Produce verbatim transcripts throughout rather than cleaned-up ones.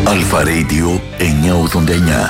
Αλφα Radio εννιακόσια ογδόντα εννιά.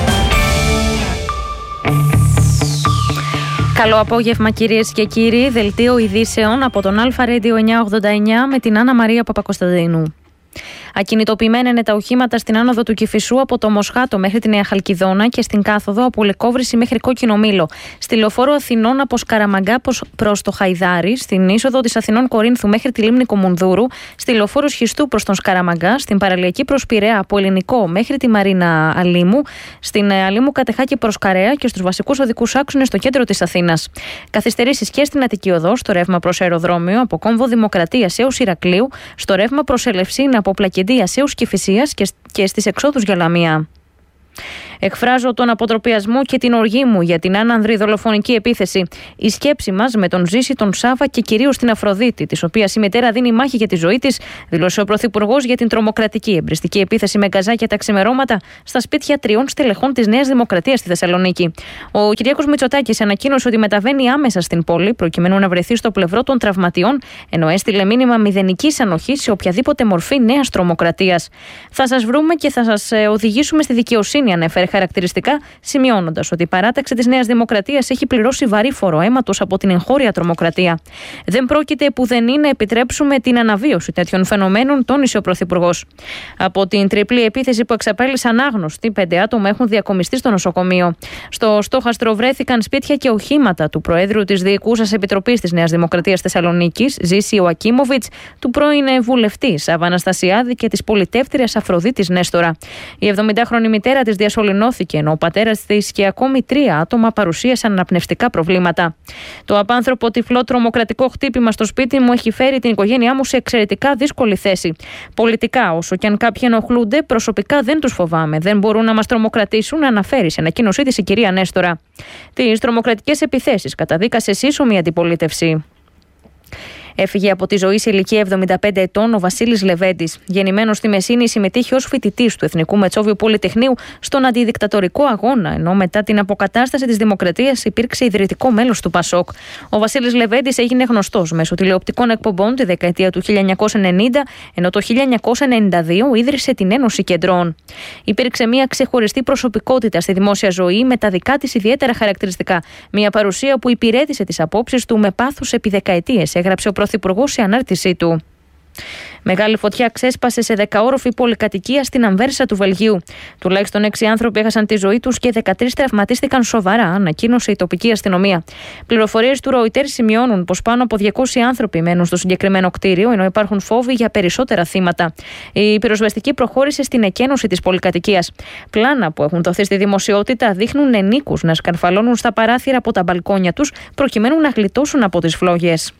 Καλό απόγευμα κυρίες και κύριοι, δελτίο ειδήσεων από τον Αλφα Radio εννιακόσια ογδόντα εννιά με την Άννα Μαρία Παπακοσταντίνου. Ακινητοποιημένα είναι τα οχήματα στην άνοδο του Κηφισού από το Μοσχάτο μέχρι τη Νέα Χαλκιδόνα και στην κάθοδο από Λεκόβρηση μέχρι Κόκκινο Μήλο. Στη λεωφόρο Αθηνών από Σκαραμαγκά προς το Χαϊδάρι, στην είσοδο της Αθηνών Κορίνθου μέχρι τη λίμνη Κομουνδούρου, στη λεωφόρο Σχιστού προς τον Σκαραμαγκά, στην παραλιακή προς Πειραιά από Ελληνικό μέχρι τη Μαρίνα Αλήμου, στην Αλήμου Κατεχάκη προς Καρέα και στους βασικούς οδικούς άξονες στο κέντρο της Αθήνας. Καθυστερήσεις και στην Αττική Οδό, στο ρεύμα προς αεροδρόμιο από Κόμβο Δημοκρατίας έως Ηρακλείου, στο ρεύμα προς Ελευσίνα από Πλακεντίας έως Κηφισίας και, και στις εξόδους για Λαμία. Εκφράζω τον αποτροπιασμό και την οργή μου για την άνανδρη δολοφονική επίθεση. Η σκέψη μας με τον Ζήση, τον Σάβα και κυρίως την Αφροδίτη, της οποίας η μητέρα δίνει μάχη για τη ζωή της, δήλωσε ο Πρωθυπουργός για την τρομοκρατική εμπριστική επίθεση με γκαζάκια τα ξημερώματα στα σπίτια τριών στελεχών της Νέας Δημοκρατίας στη Θεσσαλονίκη. Ο Κυριάκος Μητσοτάκης ανακοίνωσε ότι μεταβαίνει άμεσα στην πόλη προκειμένου να βρεθεί στο πλευρό των τραυματιών, ενώ έστειλε μήνυμα μηδενικής ανοχής σε οποιαδήποτε μορφή νέας τρομοκρατίας. Θα σας βρούμε και θα σας οδηγήσουμε στη δικαιοσύνη, ανέφερε χαρακτηριστικά, σημειώνοντας ότι η παράταξη της Νέας Δημοκρατίας έχει πληρώσει βαρύ φόρο αίματος από την εγχώρια τρομοκρατία. Δεν πρόκειται πουδενή να επιτρέψουμε την αναβίωση τέτοιων φαινομένων, τόνισε ο Πρωθυπουργός. Από την τριπλή επίθεση που εξαπέλυσαν άγνωστοι, πέντε άτομα έχουν διακομιστεί στο νοσοκομείο. Στο στόχαστρο βρέθηκαν σπίτια και οχήματα του Προέδρου της Διοικούσας Επιτροπής της Νέας Δημοκρατίας Θεσσαλονίκης, Ζήση Ιωακίμοβιτς, του πρώην βουλευτή Σάβα Αναστασιάδη και της πολιτεύτριας Αφροδίτης Νέστορα. Η εβδομηντάχρονη μητέρα της διασωληνώθηκε, ενώ ο πατέρας της και ακόμη τρία άτομα παρουσίασαν αναπνευστικά προβλήματα. Το απάνθρωπο τυφλό τρομοκρατικό χτύπημα στο σπίτι μου έχει φέρει την οικογένειά μου σε εξαιρετικά δύσκολη θέση. Πολιτικά, όσο και αν κάποιοι ενοχλούνται, προσωπικά δεν τους φοβάμαι. Δεν μπορούν να μας τρομοκρατήσουν, αναφέρει σε ανακοίνωσή της η κυρία Νέστορα. Τις τρομοκρατικές επιθέσεις καταδίκασε σύσσωμη αντιπολίτευση. Έφυγε από τη ζωή σε ηλικία εβδομήντα πέντε ετών ο Βασίλης Λεβέντης. Γεννημένος στη Μεσίνη, συμμετείχε ως φοιτητής του Εθνικού Μετσόβιου Πολυτεχνείου στον αντιδικτατορικό αγώνα, ενώ μετά την αποκατάσταση της δημοκρατίας υπήρξε ιδρυτικό μέλος του Πασόκ. Ο Βασίλης Λεβέντης έγινε γνωστός μέσω τηλεοπτικών εκπομπών τη δεκαετία του χίλια εννιακόσια ενενήντα, ενώ το χίλια εννιακόσια ενενήντα δύο ίδρυσε την Ένωση Κεντρών. Υπήρξε μια ξεχωριστή προσωπικότητα στη δημόσια ζωή με τα δικά της ιδιαίτερα χαρακτηριστικά. Μια παρουσία που υπηρέτησε τις απόψεις του με πάθος επί δεκαετίες, έγραψε ο Πρωθυπουργός σε ανάρτησή του. Μεγάλη φωτιά ξέσπασε σε δεκαόροφη πολυκατοικία στην Αμβέρσα του Βελγίου. Τουλάχιστον έξι άνθρωποι έχασαν τη ζωή τους και δεκατρείς τραυματίστηκαν σοβαρά, ανακοίνωσε η τοπική αστυνομία. Πληροφορίες του Reuters σημειώνουν πως πάνω από διακόσιοι άνθρωποι μένουν στο συγκεκριμένο κτίριο, ενώ υπάρχουν φόβοι για περισσότερα θύματα. Η πυροσβεστική προχώρησε στην εκένωση της πολυκατοικίας. Πλάνα που έχουν δοθεί στη δημοσιότητα δείχνουν ενίκους να σκαρφαλώνουν στα παράθυρα από τα μπαλκόνια τους προκειμένου να γλιτώσουν από τις φλόγες.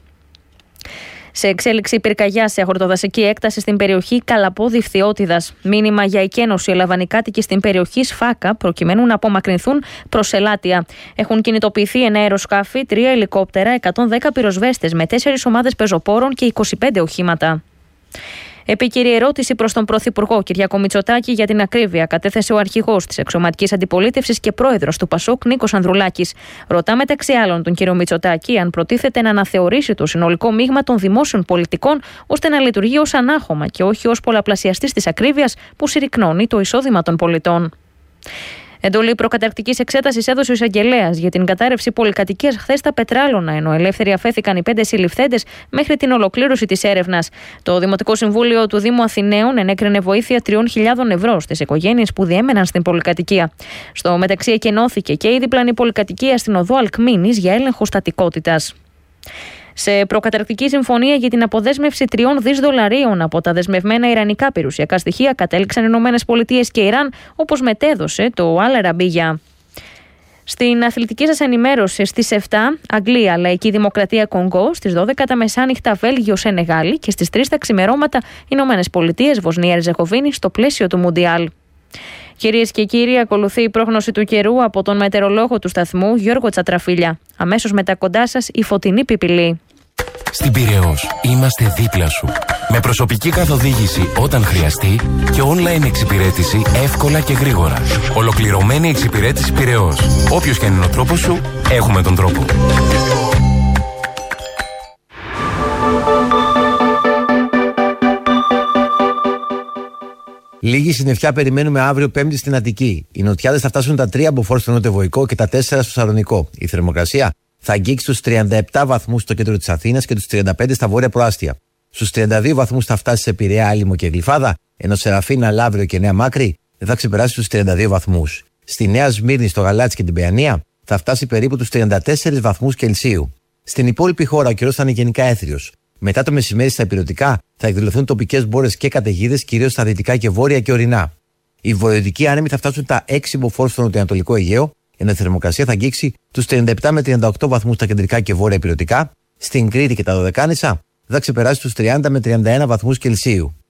Σε εξέλιξη πυρκαγιά σε αγροτοδασική έκταση στην περιοχή Καλαπόδη Φθιώτιδας. Μήνυμα για εκένωση έλαβαν οι κάτοικοι στην περιοχή Σφάκα προκειμένου να απομακρυνθούν προς Ελάτια. Έχουν κινητοποιηθεί ένα αεροσκάφη, τρία ελικόπτερα, εκατόν δέκα πυροσβέστες με τέσσερις ομάδες πεζοπόρων και είκοσι πέντε οχήματα. Επίκαιρη ερώτηση προς τον Πρωθυπουργό Κυριάκο Μητσοτάκη για την ακρίβεια κατέθεσε ο αρχηγός της εξωματικής αντιπολίτευσης και πρόεδρος του Πασόκ Νίκος Ανδρουλάκης. Ρωτά μεταξύ άλλων τον κύριο Μητσοτάκη αν προτίθεται να αναθεωρήσει το συνολικό μείγμα των δημόσιων πολιτικών ώστε να λειτουργεί ως ανάχωμα και όχι ως πολλαπλασιαστής της ακρίβειας που συρρικνώνει το εισόδημα των πολιτών. Εντολή προκαταρκτικής εξέτασης έδωσε ο εισαγγελέας για την κατάρρευση πολυκατοικίας χθες στα Πετράλωνα, ενώ ελεύθεροι αφέθηκαν οι πέντε συλληφθέντες μέχρι την ολοκλήρωση της έρευνας. Το Δημοτικό Συμβούλιο του Δήμου Αθηναίων ενέκρινε βοήθεια τριών χιλιάδων ευρώ στις οικογένειες που διέμεναν στην πολυκατοικία. Στο μεταξύ, εκενώθηκε και η διπλανή πολυκατοικία στην οδό Αλκμίνης για έλεγχο στατικότητας. Σε προκαταρκτική συμφωνία για την αποδέσμευση τριών δισεκατομμυρίων δολαρίων από τα δεσμευμένα ιρανικά περιουσιακά στοιχεία κατέληξαν οι Ηνωμένες Πολιτείες και Ιράν, όπως μετέδωσε το Al Arabiya. Στην αθλητική σας ενημέρωση στις επτά, Αγγλία, Λαϊκή Δημοκρατία Κονγκό, στις δώδεκα τα μεσάνυχτα Βέλγιο Σενεγάλη και στις τρεις τα ξημερώματα Ηνωμένες Πολιτείες Βοσνία Ερζεγοβίνη στο πλαίσιο του Μουντιάλ. Κυρίες και κύριοι, ακολουθεί η πρόγνωση του καιρού από τον μετεωρολόγο του σταθμού Γιώργο Τσατραφίλια. Αμέσως μετά κοντά σας η Φωτεινή Πιπιλή. Στην Πειραιώς είμαστε δίπλα σου. Με προσωπική καθοδήγηση όταν χρειαστεί και online εξυπηρέτηση εύκολα και γρήγορα. Ολοκληρωμένη εξυπηρέτηση Πειραιώς. Όποιος και αν είναι ο τρόπος σου, έχουμε τον τρόπο. Λίγη συννεφιά περιμένουμε αύριο Πέμπτη στην Αττική. Οι νοτιάδες θα φτάσουν τα τρία μποφόρ στο νοτιοβοϊκό και τα τέσσερα στο Σαλονικό. Η θερμοκρασία θα αγγίξει τους τριάντα επτά βαθμούς στο κέντρο της Αθήνας και τους τριάντα πέντε στα βόρεια προάστια. Στους τριάντα δύο βαθμούς θα φτάσει σε Πειραιά, Άλυμο και Γλυφάδα, ενώ Σεραφίνα, Λαύριο και Νέα Μάκρη δεν θα ξεπεράσει τους τριάντα δύο βαθμούς. Στη Νέα Σμύρνη, στο Γαλάτσι και την Παιανία θα φτάσει περίπου τους τριάντα τέσσερις βαθμούς Κελσίου. Στην υπόλοιπη χώρα ο καιρός θα είναι γενικά έθριος. Μετά το μεσημέρι στα ηπειρωτικά θα εκδηλωθούν τοπικές μπόρες και καταιγίδες, κυρίως στα δυτικά και βόρεια και ορεινά. Οι βορειοδυτικοί άνεμοι θα φτάσουν τα έξι μποφόρ στο νοτιοανατολικό Αιγαίο, ενώ η θερμοκρασία θα αγγίξει τους τριάντα επτά με τριάντα οκτώ βαθμούς στα κεντρικά και βόρεια ηπειρωτικά. Στην Κρήτη και τα Δωδεκάνησα θα ξεπεράσει τους τριάντα με τριάντα ένα βαθμούς Κελσίου.